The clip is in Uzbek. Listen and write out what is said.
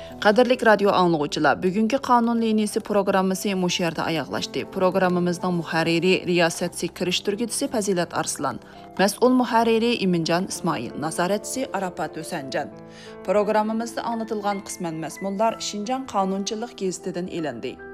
Qadirlik radio anlıqçılar, bugünkü Qanun liniyasi programmasi mush yerda oyoqlashdi. Programmamizning muharriri, riyosatchi kirishtirguvchisi Fazilat Arslan, mas'ul muharriri Iminjon Ismoil, nazoratchisi Arafat O'sanjan. Programmamizda anlatilgan qisman mazmunlar Shinjon qonunchilik gazetidan elindi.